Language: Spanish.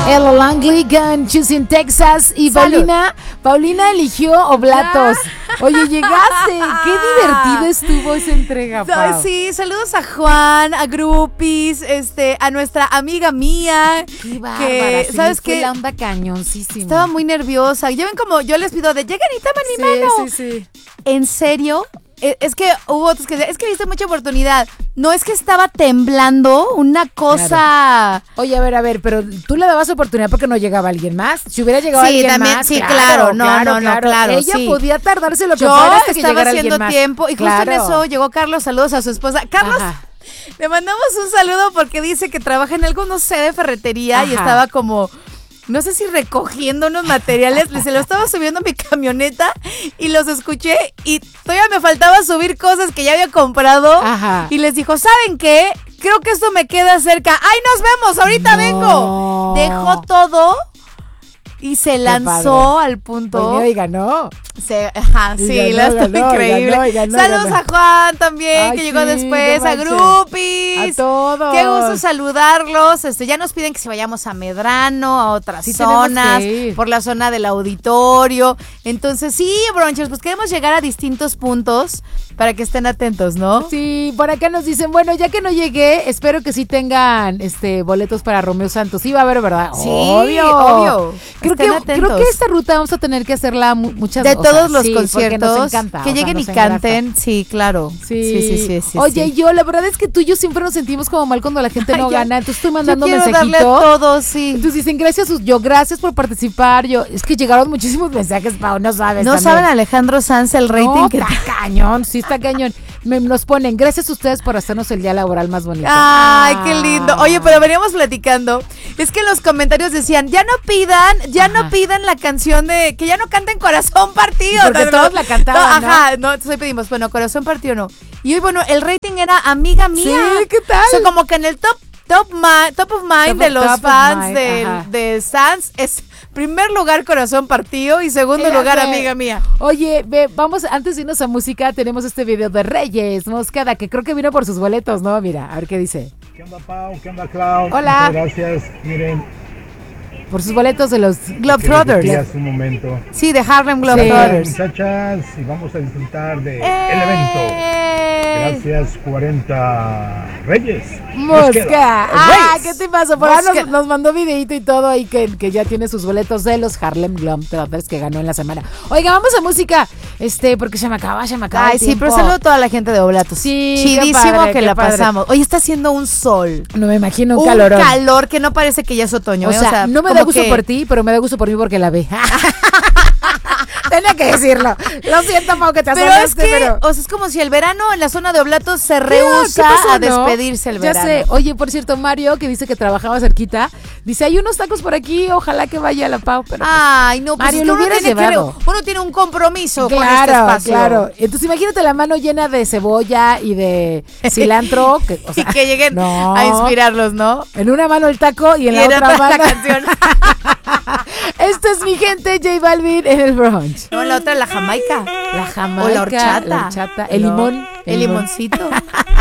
Ella Langley con Choosing Texas. Y Paulina eligió oblatos. Oye, llegaste. Qué divertido estuvo esa entrega, Pau. Sí, saludos a Juan, a Grupis, a nuestra amiga Mía. Qué bárbara. ¿Sabes qué? La onda cañoncísima. Estaba muy nerviosa. Ya ven como yo les pido de llegan y toman mi mano. Sí. ¿En serio? Es que hubo otros que decían, es que viste mucha oportunidad. No, es que estaba temblando una cosa. Claro. Oye, a ver, pero tú le dabas oportunidad porque no llegaba alguien más. Si hubiera llegado alguien también, más. Sí, claro. Ella Ella podía tardarse lo que yo fuera hasta que estaba llegara haciendo alguien más. tiempo y justo en eso llegó Carlos. Saludos a su esposa. Carlos, le mandamos un saludo porque dice que trabaja en algo, no sé, de ferretería. Y estaba como... No sé si recogiendo unos materiales, se lo estaba subiendo a mi camioneta y los escuché y todavía me faltaba subir cosas que ya había comprado. Y les dijo, ¿saben qué? Creo que esto me queda cerca. ¡Ay, nos vemos! Ahorita vengo. Dejó todo y se lanzó al punto. Pues, oiga, no. Increíble. Saludos a Juan también, que llegó después, a Grupis. A todos. Qué gusto saludarlos. Ya nos piden que si vayamos a Medrano, a otras zonas, por la zona del auditorio. Entonces, sí, Bronchers, pues queremos llegar a distintos puntos para que estén atentos, ¿no? Sí, por acá nos dicen, bueno, ya que no llegué, espero que sí tengan boletos para Romeo Santos. Sí va a haber, ¿verdad? Sí, obvio. Creo que esta ruta vamos a tener que hacerla muchas veces. De todos los conciertos, nos encanta, que lleguen y canten, sí, claro. Sí. Oye, yo, la verdad es que tú y yo siempre nos sentimos como mal cuando la gente no gana, entonces estoy mandando yo quiero mensajito. Darle a todos, sí. Entonces dicen, gracias por participar. Es que llegaron muchísimos mensajes, Pau, no sabes. No saben, Alejandro Sanz, el rating que está cañón, sí está cañón. Nos ponen, gracias a ustedes por hacernos el día laboral más bonito. Ay, qué lindo. Oye, pero veníamos platicando. Es que en los comentarios decían, ya no pidan la canción de, que ya no canten Corazón Partido. Porque todos la cantaban, Pedimos, bueno, Corazón Partido no. Y hoy, bueno, el rating era Amiga Mía. Sí, ¿qué tal? O sea, como que en el top of mind de los fans de Sanz es primer lugar Corazón Partido y segundo lugar Amiga Mía. Oye, vamos, antes de irnos a música, tenemos este video de Reyes Moscada, que creo que vino por sus boletos, ¿no? Mira, a ver qué dice. ¿Qué onda, Pau? ¿Qué onda, Clau? Hola. Muchas gracias. Miren. Por sus boletos de los Globetrotters. Hace un momento. Sí, de Harlem Globetrotters. Muchachas, y vamos a disfrutar de el evento. Gracias, 40 Reyes. Mosca. ¿Qué te pasa? Por ahí nos mandó videito y todo ahí que ya tiene sus boletos de los Harlem Globetrotters que ganó en la semana. Oiga, vamos a música, porque se me acaba Ay, sí, pero saludo a toda la gente de Oblatos. Sí, chidísimo que la pasamos. Hoy está haciendo un sol. No me imagino un calorón. Un calor que no parece que ya es otoño. O sea, no me da gusto por ti, pero me da gusto por mí porque la ve. Tenía que decirlo. Lo siento, Pau, que te asomaste, pero... O sea, es como si el verano en la zona de Oblatos se rehúsa a despedirse el verano. Ya sé. Oye, por cierto, Mario, que dice que trabajaba cerquita, dice, hay unos tacos por aquí, ojalá que vaya la Pau. Pero, ay, no, pues Mario, lo hubieras llevado. Uno tiene un compromiso con este espacio. Claro. Entonces, imagínate la mano llena de cebolla y de cilantro. Y que lleguen a inspirarlos, ¿no? En una mano el taco y en la otra mano la canción. Esto es mi gente, J Balvin en el brunch. No, la otra, la Jamaica. La Jamaica. O la horchata. La horchata. El limón. El limoncito.